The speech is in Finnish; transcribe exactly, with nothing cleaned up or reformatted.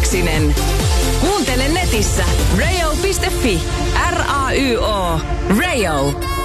Laksinen. Kuuntele netissä radio piste fi. R A Y O. Rayo.